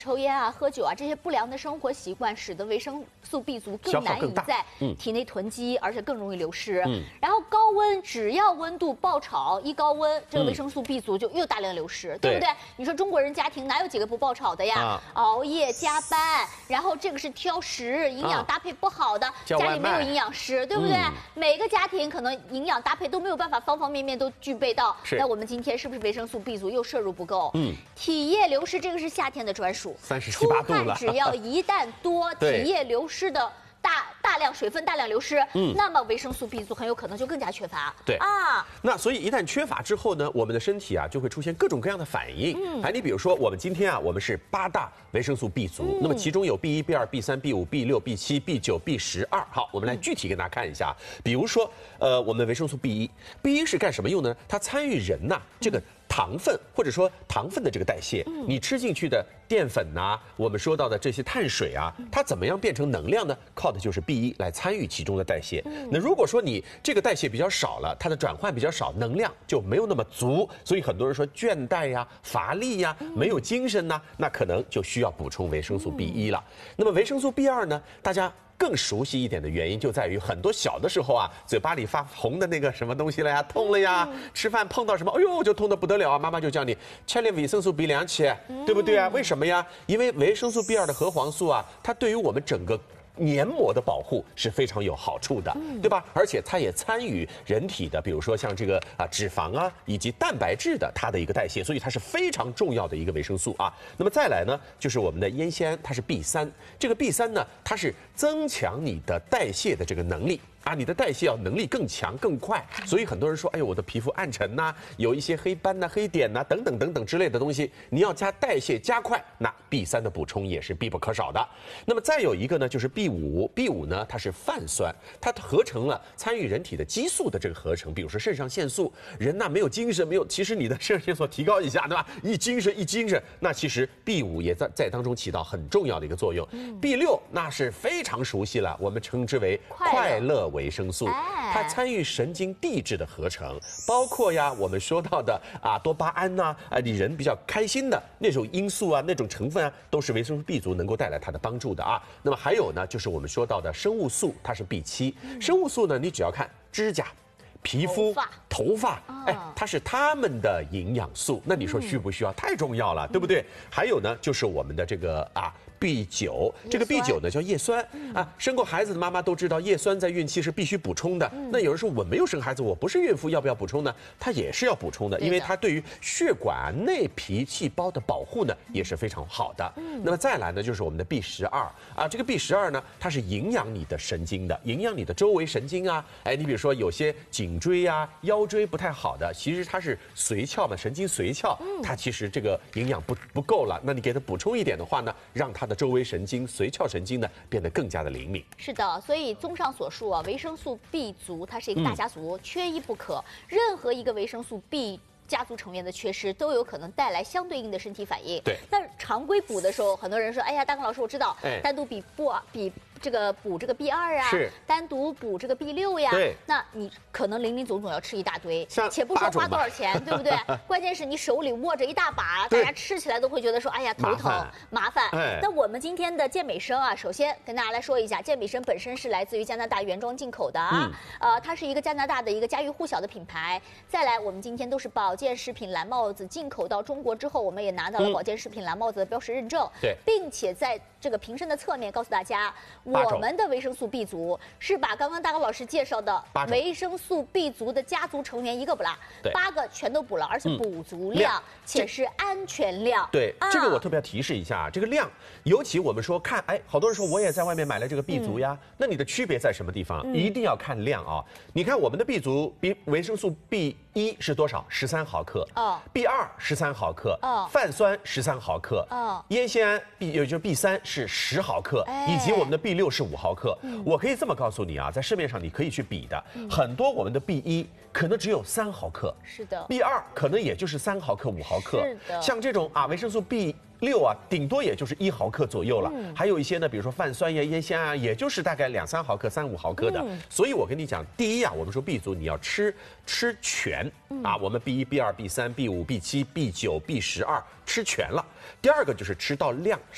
抽烟啊、喝酒啊这些不良的生活习惯，使得维生素 B 族更难以在体内囤积，而且更容易流失。然后高温，只要温度爆炒，一高温，这个维生素 B 族就又大量流失，对不对？你说中国人家庭哪有几个不爆炒的呀？熬夜加班，然后这个是挑食，营养搭配不好的，家里没有营养师，对不对？每个家庭可能营养搭配都没有办法方方面面都具备到。那我们今天是不是维生素 B 族又摄入不够？体液流失，这个是夏天的专属。 37、8度了， 只要一旦多，体液流失的大量水分大量流失，那么维生素 B 族很有可能就更加缺乏。 对啊，那所以一旦缺乏之后呢，我们的身体啊就会出现各种各样的反应。你比如说我们今天啊，我们是8大维生素 B 族，那么其中有 B1、B2、B3、B5、B6、B7、B9、B12。好，我们来具体给大家看一下。比如说，我们的维生素 B1 是干什么用呢？它参与人呐这个糖分或者说糖分的这个代谢，你吃进去的淀粉呐，我们说到的这些碳水啊，它怎么样变成能量呢？靠的就是 B1来参与其中的代谢。那如果说你这个代谢比较少了，它的转换比较少，能量就没有那么足，所以很多人说倦怠呀、乏力呀、没有精神呐，那可能就需要补充维生素 B1了。那么维生素 B2呢，大家更熟悉一点的原因就在于很多小的时候啊，嘴巴里发红的那个什么东西了呀，痛了呀，吃饭碰到什么，哎呦就痛得不得了啊，妈妈就叫你吃点维生素 B2吃，对不对啊？为什么呀？因为维生素 B2的核黄素啊，它对于我们整个黏膜的保护是非常有好处的，对吧？而且它也参与人体的，比如说像这个脂肪啊以及蛋白质的它的一个代谢，所以它是非常重要的一个维生素啊。那么再来呢，就是我们的烟酰胺，它是 B3，这个 B3呢，它是增强你的代谢的这个能力。你的代谢要能力更强更快，所以很多人说，哎呦，我的皮肤暗沉呐，有一些黑斑呐、黑点呐等等等等之类的东西，你要加代谢加快，那 B3的补充也是必不可少的。那么再有一个呢，就是 B5 呢，它是泛酸，它合成了参与人体的激素的这个合成，比如说肾上腺素，人呐没有精神，其实你的肾上腺素提高一下，对吧？一精神，那其实 B5也在当中起到很重要的一个作用。B6那是非常熟悉了，我们称之为快乐维生素，它参与神经递质的合成，包括呀我们说到的多巴胺呐，你人比较开心的那种因素啊，那种成分啊，都是维生素 B 族能够带来它的帮助的啊。那么还有呢，就是我们说到的生物素，它是 B7。生物素呢，你只要看指甲、皮肤、头发，它是它们的营养素。那你说需不需要？太重要了，对不对？还有呢，就是我们的这个B9，这个 B9呢叫叶酸生过孩子的妈妈都知道，叶酸在孕期是必须补充的。那有人说我没有生孩子，我不是孕妇，要不要补充呢？它也是要补充的，因为它对于血管内皮细胞的保护呢也是非常好的。那么再来呢，就是我们的 B12这个 B12呢，它是营养你的神经的，营养你的周围神经啊。你比如说有些颈椎啊、腰椎不太好的，其实它是髓鞘嘛，神经髓鞘，它其实这个营养不够了，那你给它补充一点的话呢，让它的周围神经、髓鞘神经呢变得更加的灵敏。 是的，所以综上所述维生素 B 族它是一个大家族，缺一不可。任何一个维生素 B家族成员的缺失都有可能带来相对应的身体反应。 对， 那常规补的时候，很多人说，哎呀，大康老师，我知道，单独补这个B2啊，单独补这个 B6呀， 对， 那你可能林林总总要吃一大堆，且不说花多少钱，对不对？关键是你手里握着一大把，大家吃起来都会觉得说，哎呀，头疼麻烦。那我们今天的健美生首先跟大家来说一下，健美生本身是来自于加拿大原装进口的它是一个加拿大的一个家喻户晓的品牌。再来，我们今天都是保健食品蓝帽子进口到中国之后，我们也拿到了保健食品蓝帽子的标识认证， 对， 并且在这个瓶身的侧面告诉大家，我们的维生素 B 族是把刚刚大高老师介绍的维生素 B 族的家族成员一个不落，8个全都补了，而且补足量，且是安全量。 对，这个我特别要提示一下，这个量，尤其我们说看，好多人说我也在外面买了这个 B 族呀，那你的区别在什么地方？一定要看量啊！你看我们的 B 族比维生素 B1是多少？13毫克，B2 13毫克，泛酸13毫克，烟酰胺也就是 B3是10毫克，以及我们的 B6是5毫克。我可以这么告诉你在市面上你可以去比的，很多我们的 B1可能只有3毫克， 是的 ，B2可能也就是3毫克、5毫克， 是的，像这种维生素 B6顶多也就是1毫克左右了，还有一些呢，比如说泛酸呀、烟酰胺也就是大概2、3毫克、3、5毫克的。所以我跟你讲，第一我们说 B 族你要吃全我们 B1、B2、B3、B5、B7、B9、B12吃全了。第二个就是吃到量。